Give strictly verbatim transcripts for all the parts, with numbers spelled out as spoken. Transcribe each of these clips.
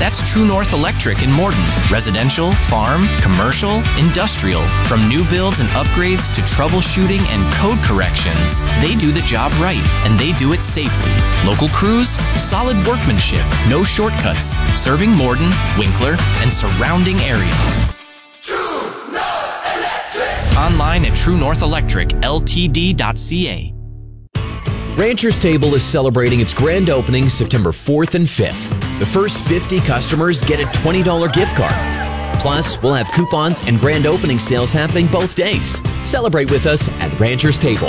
That's True North Electric in Morden. Residential, farm, commercial, industrial. From new builds and upgrades to troubleshooting and code corrections, they do the job right, and they do it safely. Local crews, solid workmanship, no shortcuts. Serving Morden, Winkler, and surrounding areas. True North Electric! Online at true north electric l t d dot c a. Rancher's Table is celebrating its grand opening September fourth and fifth. The first fifty customers get a twenty dollars gift card. Plus, we'll have coupons and grand opening sales happening both days. Celebrate with us at Rancher's Table.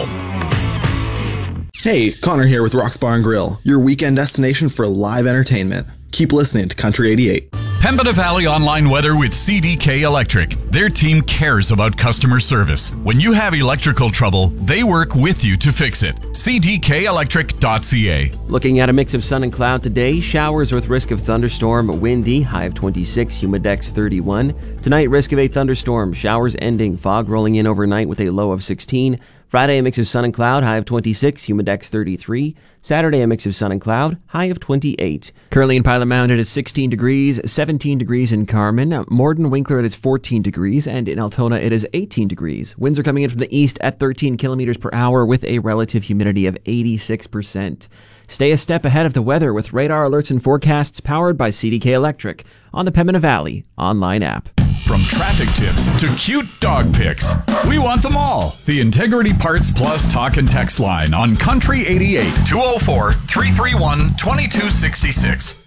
Hey, Connor here with Rock's Bar and Grill, your weekend destination for live entertainment. Keep listening to Country eighty-eight. Pembina Valley Online Weather with C D K Electric. Their team cares about customer service. When you have electrical trouble, they work with you to fix it. c d k electric dot c a. Looking at a mix of sun and cloud today, showers with risk of thunderstorm, windy, high of twenty-six, humidex thirty-one. Tonight, risk of a thunderstorm, showers ending, fog rolling in overnight with a low of sixteen. Friday, a mix of sun and cloud, high of twenty-six, humidex thirty-three. Saturday, a mix of sun and cloud, high of twenty-eight. Currently in Pilot Mountain, it's sixteen degrees, seventeen degrees in Carmen. Morden, Winkler, it is fourteen degrees, and in Altona, it is eighteen degrees. Winds are coming in from the east at thirteen kilometers per hour with a relative humidity of eighty-six percent. Stay a step ahead of the weather with radar alerts and forecasts powered by C D K Electric on the Pembina Valley online app. From traffic tips to cute dog pics, we want them all. The Integrity Parts Plus talk and text line on Country eighty-eight, two oh four, three three one, two two six six.